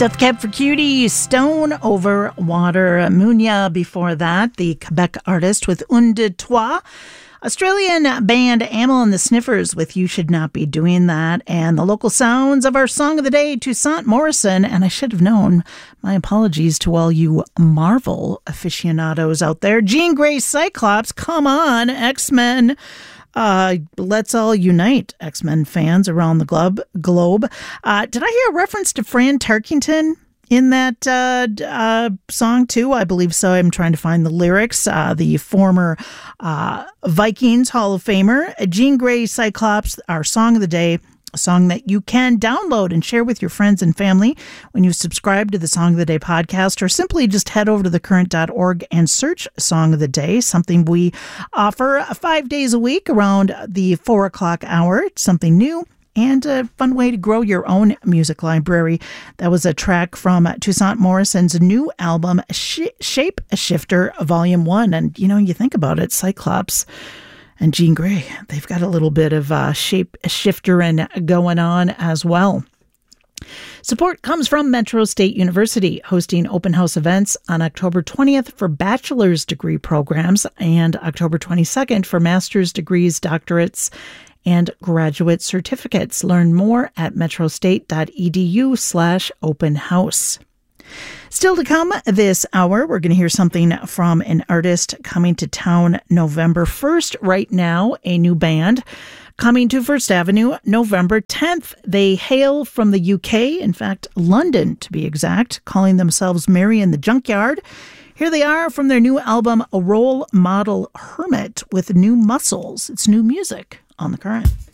Death Cab for Cutie, Stone Over Water. Munya before that, the Quebec artist with Un de Toi. Australian band Amyl and the Sniffers with You Should Not Be Doing That. And the local sounds of our song of the day, Toussaint Morrison. And I should have known. My apologies to all you Marvel aficionados out there. Jean Grey Cyclops, come on, X-Men. Let's all unite, X-Men fans around the globe. Did I hear a reference to Fran Tarkington in that song too? I believe so. I'm trying to find the lyrics. The former Vikings Hall of Famer, Jean Grey Cyclops, our song of the day. A song that you can download and share with your friends and family when you subscribe to the Song of the Day podcast, or simply just head over to thecurrent.org and search Song of the Day, something we offer 5 days a week around the 4 o'clock hour. It's something new and a fun way to grow your own music library. That was a track from Toussaint Morrison's new album, Shape Shifter Volume 1. And, you know, you think about it, Cyclops and Jean Grey, they've got a little bit of shape shiftering going on as well. Support comes from Metro State University, hosting open house events on October 20th for bachelor's degree programs and October 22nd for master's degrees, doctorates, and graduate certificates. Learn more at metrostate.edu/open house. Still to come this hour, we're going to hear something from an artist coming to town November 1st. Right now, a new band coming to First Avenue November 10th. They hail from the UK, in fact, London to be exact, calling themselves Mary and the Junkyard. Here they are from their new album, A Role Model Hermit, with new muscles. It's new music on The Current.